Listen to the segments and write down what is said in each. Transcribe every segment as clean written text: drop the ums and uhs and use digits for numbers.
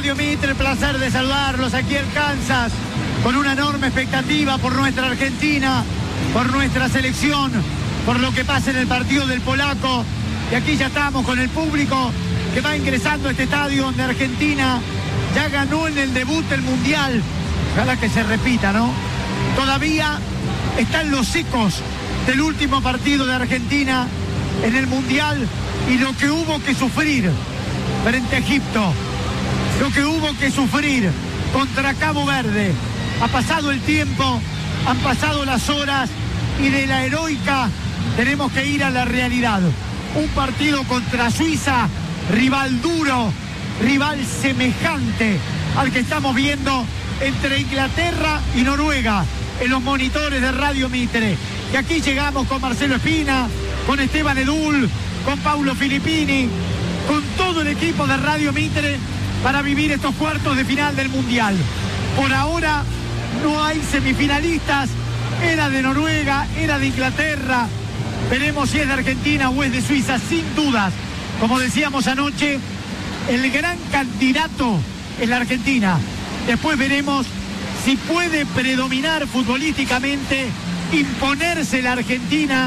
Radio Mitre, el placer de saludarlos aquí en Kansas, con una enorme expectativa por nuestra Argentina, por nuestra selección, por lo que pasa en el partido del polaco. Y aquí ya estamos con el público que va ingresando a este estadio donde Argentina ya ganó en el debut del Mundial. Ojalá que se repita, ¿no? Todavía están los ecos del último partido de Argentina en el Mundial y lo que hubo que sufrir frente a Egipto, lo que hubo que sufrir contra Cabo Verde. Ha pasado el tiempo, han pasado las horas y de la heroica tenemos que ir a la realidad. Un partido contra Suiza, rival duro, rival semejante al que estamos viendo entre Inglaterra y Noruega en los monitores de Radio Mitre. Y aquí llegamos con Marcelo Espina, con Esteban Edul, con Paulo Filippini, con todo el equipo de Radio Mitre para vivir estos cuartos de final del Mundial. Por ahora no hay semifinalistas, era de Noruega, era de Inglaterra. Veremos si es de Argentina o es de Suiza, sin dudas. Como decíamos anoche, el gran candidato es la Argentina. Después veremos si puede predominar futbolísticamente, imponerse la Argentina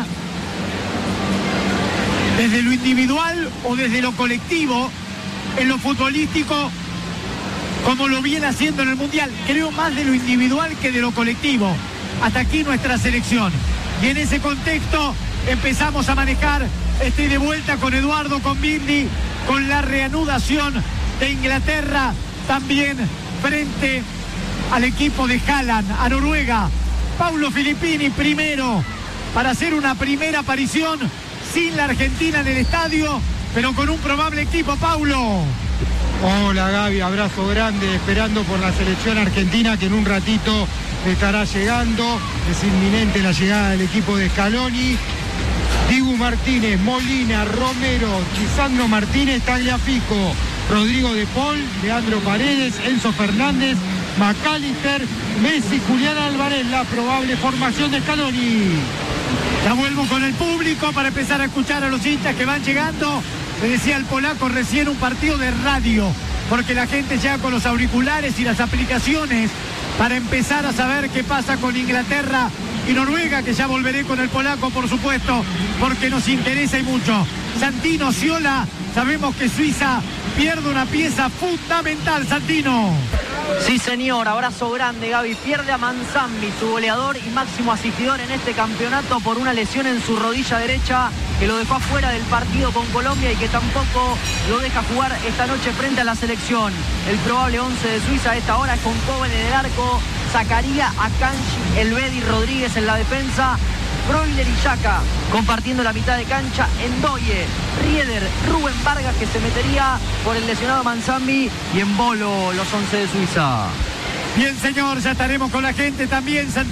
desde lo individual o desde lo colectivo en lo futbolístico, como lo viene haciendo en el Mundial. Creo más de lo individual que de lo colectivo. Hasta aquí nuestra selección. Y en ese contexto empezamos a manejar. Estoy de vuelta con Eduardo, con Birni, con la reanudación de Inglaterra, también frente al equipo de Haaland, a Noruega. Paulo Filippini primero, para hacer una primera aparición sin la Argentina en el estadio, pero con un probable equipo. Paulo. Hola Gaby, abrazo grande, esperando por la selección argentina que en un ratito estará llegando. Es inminente la llegada del equipo de Scaloni. Dibu Martínez, Molina, Romero, Lisandro Martínez, Tagliafico, Rodrigo de Paul, Leandro Paredes, Enzo Fernández, McAllister, Messi, Julián Álvarez, la probable formación de Scaloni. Ya vuelvo con el público para empezar a escuchar a los hinchas que van llegando. Le decía el polaco recién, un partido de radio, porque la gente llega con los auriculares y las aplicaciones para empezar a saber qué pasa con Inglaterra y Noruega, que ya volveré con el polaco, por supuesto, porque nos interesa y mucho. Santino, Sciolà, sabemos que Suiza pierde una pieza fundamental, Santino. Sí, señor, abrazo grande, Gaby. Pierde a Manzambi, su goleador y máximo asistidor en este campeonato, por una lesión en su rodilla derecha que lo dejó afuera del partido con Colombia y que tampoco lo deja jugar esta noche frente a la selección. El probable 11 de Suiza a esta hora es con Coben en el arco, Zakaria, Akanji, Elvedi, Rodríguez en la defensa, Broiler y Xhaka compartiendo la mitad de cancha, Ndoye, Rieder, Rubén Vargas, que se metería por el lesionado Manzambi, y en Bolo los 11 de Suiza. Bien, señor, ya estaremos con la gente también.